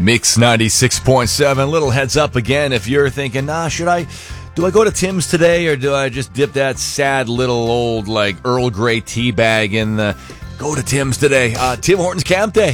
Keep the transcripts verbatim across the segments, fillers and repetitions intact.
Mix ninety-six point seven. Little heads up again if you're thinking, nah, should I, do I go to Tim's today or do I just dip that sad little old like Earl Grey tea bag in the, go to Tim's today. Uh, Tim Hortons Camp Day.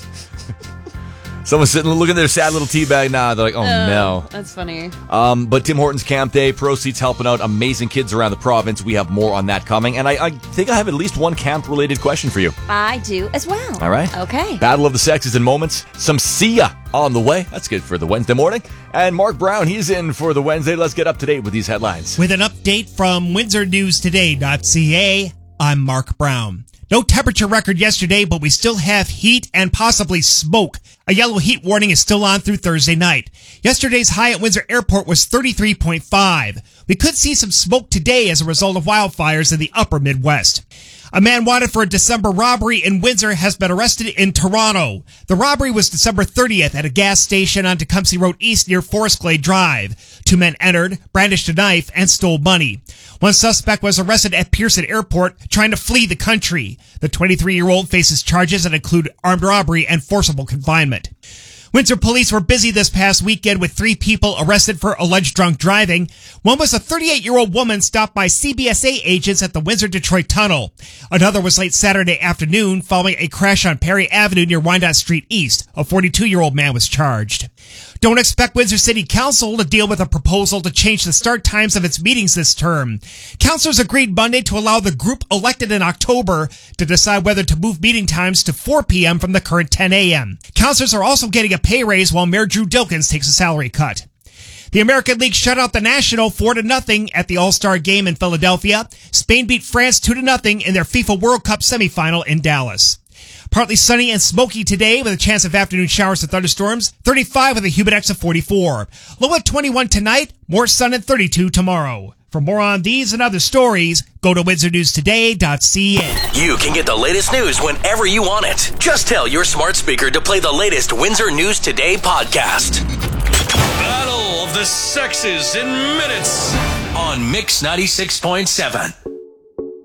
Someone's sitting looking at their sad little tea bag now. They're like, oh, oh no. That's funny. Um, but Tim Hortons Camp Day, proceeds helping out amazing kids around the province. We have more on that coming. And I, I think I have at least one camp-related question for you. I do as well. All right. Okay. Battle of the Sexes in moments. Some Sia on the way. That's good for the Wednesday morning. And Mark Brown, he's in for the Wednesday. Let's get up to date with these headlines. With an update from Windsor News Today dot C A, I'm Mark Brown. No temperature record yesterday, but we still have heat and possibly smoke. A yellow heat warning is still on through Thursday night. Yesterday's high at Windsor Airport was thirty-three point five. We could see some smoke today as a result of wildfires in the upper Midwest. A man wanted for a December robbery in Windsor has been arrested in Toronto. The robbery was December thirtieth at a gas station on Tecumseh Road East near Forest Glade Drive. Two men entered, brandished a knife, and stole money. One suspect was arrested at Pearson Airport trying to flee the country. The twenty-three-year-old faces charges that include armed robbery and forcible confinement. Windsor police were busy this past weekend with three people arrested for alleged drunk driving. One was a thirty-eight-year-old woman stopped by C B S A agents at the Windsor-Detroit Tunnel. Another was late Saturday afternoon following a crash on Perry Avenue near Wyandotte Street East. A forty-two-year-old man was charged. Don't expect Windsor City Council to deal with a proposal to change the start times of its meetings this term. Councilors agreed Monday to allow the group elected in October to decide whether to move meeting times to four p.m. from the current ten a.m. Councilors are also getting a pay raise while Mayor Drew Dilkins takes a salary cut. The American League shut out the National four to nothing at the All-Star Game in Philadelphia. Spain beat France two to nothing in their FIFA World Cup semifinal in Dallas. Partly sunny and smoky today with a chance of afternoon showers and thunderstorms. thirty-five with a humid index of forty-four. Low at twenty-one tonight, more sun at thirty-two tomorrow. For more on these and other stories, go to Windsor News Today dot C A. You can get the latest news whenever you want it. Just tell your smart speaker to play the latest Windsor News Today podcast. Battle of the Sexes in minutes on Mix ninety-six point seven.